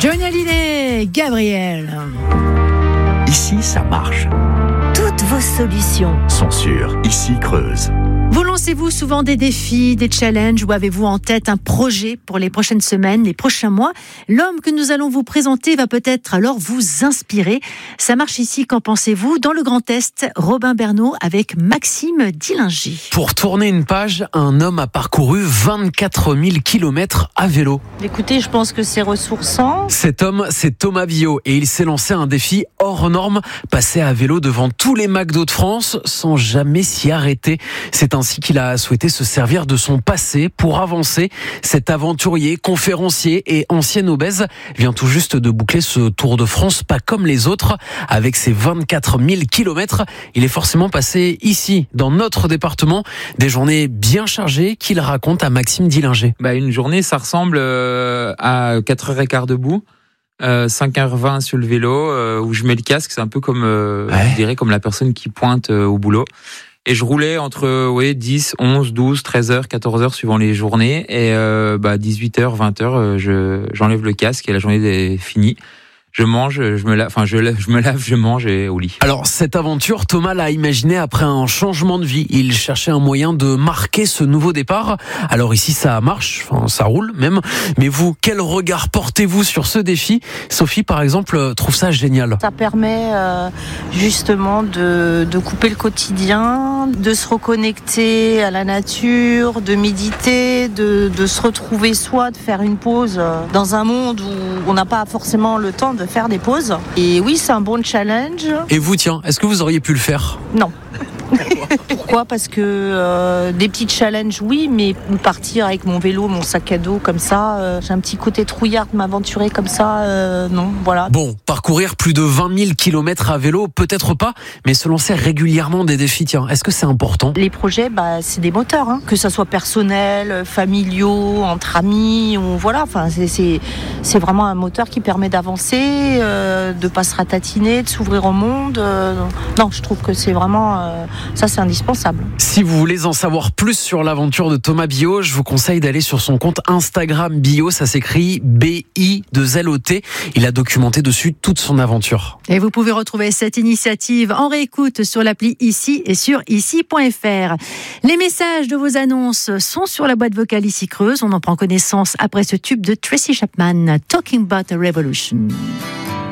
Johnny Hallyday, Gabriel. Ici, ça marche. Toutes vos solutions Sont sur Ici Creuse. Vous lancez-vous souvent des défis, des challenges ou avez-vous en tête un projet pour les prochaines semaines, les prochains mois? L'homme que nous allons vous présenter va peut-être alors vous inspirer. Ça marche ici, qu'en pensez-vous? Dans le Grand Est, Robin Bernot avec Maxime Dillinger. Pour tourner une page, un homme a parcouru 24 000 km à vélo. Écoutez, je pense que c'est ressourçant. Cet homme, c'est Thomas Villot et il s'est lancé un défi hors norme, passer à vélo devant tous les McDo de France sans jamais s'y arrêter. C'est ainsi qu'il a souhaité se servir de son passé pour avancer. Cet aventurier, conférencier et ancien obèse vient tout juste de boucler ce Tour de France pas comme les autres. Avec ses 24 000 kilomètres, il est forcément passé ici, dans notre département, des journées bien chargées qu'il raconte à Maxime Dillinger. Une journée, ça ressemble à 4h15 debout. 5h20 sur le vélo, où je mets le casque, c'est un peu comme, je dirais, comme la personne qui pointe au boulot. Et je roulais entre 10, 11, 12, 13h, 14h suivant les journées. Et 18h, 20h, j'enlève le casque et la journée est finie. Je mange, je me lave, je mange et au lit. Alors, cette aventure, Thomas l'a imaginée après un changement de vie. Il cherchait un moyen de marquer ce nouveau départ. Alors ici, ça marche, ça roule même. Mais vous, quel regard portez-vous sur ce défi? Sophie, par exemple, trouve ça génial. Ça permet justement de couper le quotidien, de se reconnecter à la nature, de méditer, de se retrouver soi, de faire une pause dans un monde où on n'a pas forcément le temps de faire des pauses. Et oui, c'est un bon challenge. Et vous, tiens, est-ce que vous auriez pu le faire? Non. Pourquoi? Parce que des petits challenges, oui, mais partir avec mon vélo, mon sac à dos comme ça, j'ai un petit côté trouillard de m'aventurer comme ça, non, voilà. Bon, parcourir plus de 20 000 kilomètres à vélo, peut-être pas, mais se lancer régulièrement des défis, tiens, est-ce que c'est important? Les projets, c'est des moteurs, hein. Que ça soit personnel, familiaux, entre amis, ou voilà, enfin, c'est vraiment un moteur qui permet d'avancer, de pas se ratatiner, de s'ouvrir au monde. Non, je trouve que c'est vraiment ça, c'est indispensable. Si vous voulez en savoir plus sur l'aventure de Thomas Villot, je vous conseille d'aller sur son compte Instagram Villot, ça s'écrit BI2LOT. Il a documenté dessus toute son aventure. Et vous pouvez retrouver cette initiative en réécoute sur l'appli Ici et sur ici.fr. Les messages de vos annonces sont sur la boîte vocale Ici Creuse. On en prend connaissance après ce tube de Tracy Chapman, Talking About a Revolution.